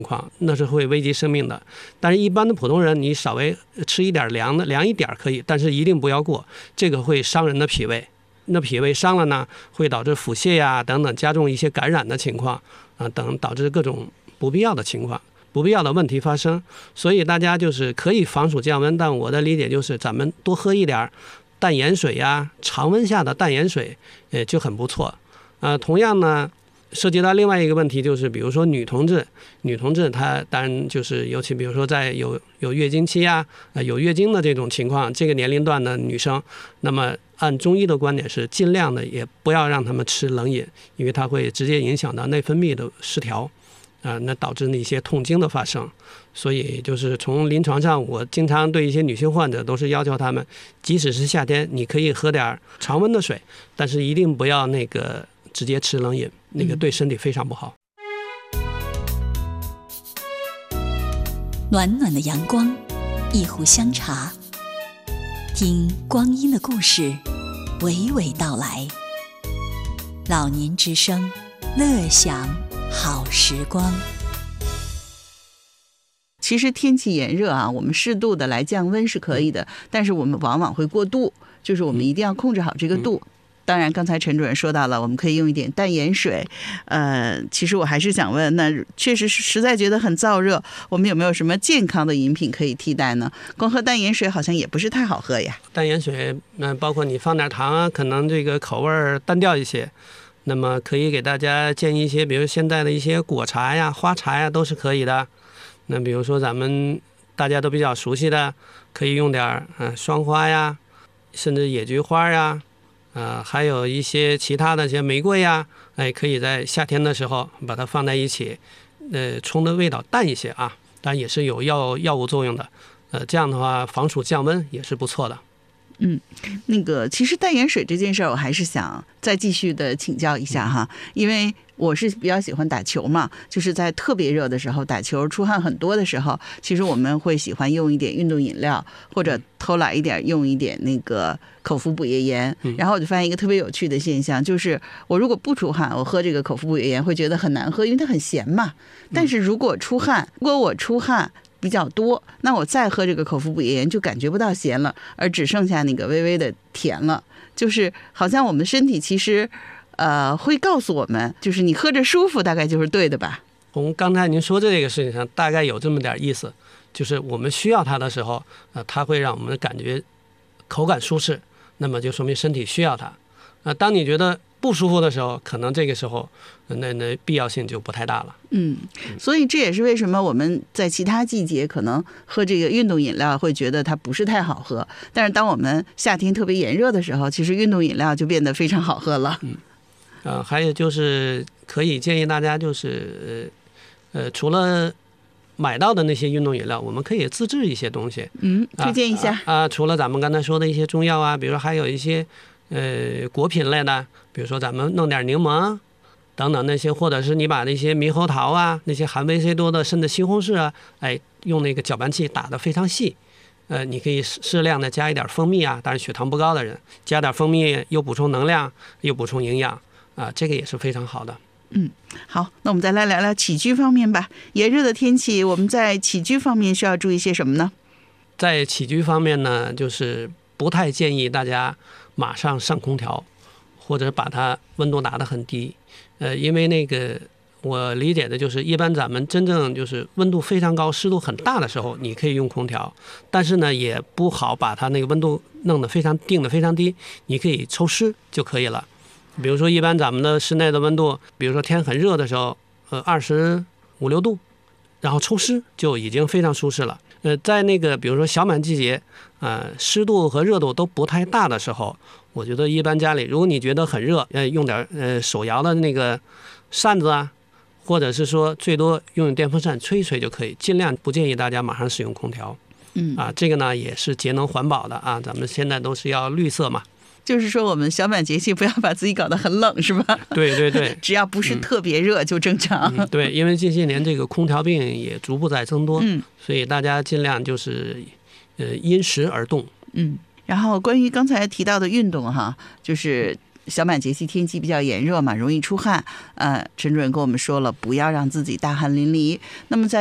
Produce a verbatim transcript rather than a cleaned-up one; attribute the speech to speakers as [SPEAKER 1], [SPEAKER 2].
[SPEAKER 1] 况，那是会危及生命的。但是一般的普通人，你稍微吃一点凉的，凉一点可以，但是一定不要过，这个会伤人的脾胃。那脾胃伤了呢，会导致腹泻呀等等，加重一些感染的情况啊，等导致各种不必要的情况、不必要的问题发生。所以大家就是可以防暑降温，但我的理解就是咱们多喝一点淡盐水呀，常温下的淡盐水，呃，就很不错。呃，同样呢，涉及到另外一个问题，就是比如说女同志，女同志她当然就是尤其比如说在有有月经期啊、呃、有月经的这种情况，这个年龄段的女生，那么按中医的观点是尽量的也不要让她们吃冷饮，因为它会直接影响到内分泌的失调啊、呃，那导致那些痛经的发生。所以就是从临床上，我经常对一些女性患者都是要求她们，即使是夏天，你可以喝点常温的水，但是一定不要那个直接吃冷饮，那个对身体非常不好。
[SPEAKER 2] 暖暖的阳光，一壶香茶，听光阴的故事娓娓道来。老年之声，乐享好时光。
[SPEAKER 3] 其实天气炎热啊，我们适度的来降温是可以的，但是我们往往会过度，就是我们一定要控制好这个度。当然刚才陈主任说到了，我们可以用一点淡盐水。呃，其实我还是想问，那确实实在觉得很燥热，我们有没有什么健康的饮品可以替代呢？光喝淡盐水好像也不是太好喝呀。
[SPEAKER 1] 淡盐水，那包括你放点糖啊，可能这个口味单调一些。那么可以给大家建议一些，比如现在的一些果茶呀、花茶呀，都是可以的。那比如说咱们大家都比较熟悉的，可以用点嗯双花呀，甚至野菊花呀，呃，还有一些其他的一些玫瑰呀，哎，可以在夏天的时候把它放在一起，呃，冲的味道淡一些啊，但也是有药药物作用的，呃，这样的话防暑降温也是不错的。
[SPEAKER 3] 嗯，那个其实淡盐水这件事儿，我还是想再继续的请教一下哈，因为我是比较喜欢打球嘛，就是在特别热的时候打球，出汗很多的时候，其实我们会喜欢用一点运动饮料，或者偷懒一点用一点那个口服补液盐。然后我就发现一个特别有趣的现象，就是我如果不出汗，我喝这个口服补液盐会觉得很难喝，因为它很咸嘛。但是如果出汗，如果我出汗比较多，那我再喝这个口服补液盐就感觉不到咸了，而只剩下那个微微的甜了。就是好像我们身体其实呃会告诉我们，就是你喝着舒服大概就是对的吧。
[SPEAKER 1] 从刚才您说这个事情上大概有这么点意思，就是我们需要它的时候，呃，它会让我们感觉口感舒适，那么就说明身体需要它。呃，当你觉得不舒服的时候，可能这个时候那那必要性就不太大了。
[SPEAKER 3] 嗯，所以这也是为什么我们在其他季节可能喝这个运动饮料会觉得它不是太好喝，但是当我们夏天特别炎热的时候，其实运动饮料就变得非常好喝了。
[SPEAKER 1] 嗯，呃，还有就是可以建议大家就是呃，除了买到的那些运动饮料，我们可以自制一些东西。
[SPEAKER 3] 嗯，推荐一下
[SPEAKER 1] 啊, 啊, 啊，除了咱们刚才说的一些中药啊，比如说还有一些呃果品类的，比如说咱们弄点柠檬等等那些，或者是你把那些猕猴桃啊，那些含维 C 多的，甚至西红柿啊，哎，用那个搅拌器打得非常细，呃，你可以适量的加一点蜂蜜啊，当然血糖不高的人加点蜂蜜，又补充能量，又补充营养啊，这个也是非常好的。
[SPEAKER 3] 嗯，好，那我们再来聊聊起居方面吧。炎热的天气，我们在起居方面需要注意些什么呢？
[SPEAKER 1] 在起居方面呢，就是不太建议大家马上上空调，或者把它温度打得很低。呃，因为那个我理解的就是，一般咱们真正就是温度非常高、湿度很大的时候，你可以用空调，但是呢，也不好把它那个温度弄得非常定得非常低，你可以抽湿就可以了。比如说，一般咱们的室内的温度，比如说天很热的时候，呃，二十五六度，然后抽湿就已经非常舒适了。呃，在那个比如说小满季节，呃，湿度和热度都不太大的时候，我觉得一般家里，如果你觉得很热，呃，用点呃手摇的那个扇子啊，或者是说最多用电风扇吹一吹就可以，尽量不建议大家马上使用空调。
[SPEAKER 3] 嗯
[SPEAKER 1] 啊，这个呢也是节能环保的啊，咱们现在都是要绿色嘛。
[SPEAKER 3] 就是说我们小满节气不要把自己搞得很冷，是吧？
[SPEAKER 1] 对对对，
[SPEAKER 3] 只要不是特别热就正常。
[SPEAKER 1] 嗯嗯、对，因为近些年这个空调病也逐步在增多，
[SPEAKER 3] 嗯，
[SPEAKER 1] 所以大家尽量就是呃因时而动。
[SPEAKER 3] 嗯，然后关于刚才提到的运动哈，就是小满节气天气比较炎热嘛，容易出汗。呃，陈主任跟我们说了，不要让自己大汗淋漓。那么在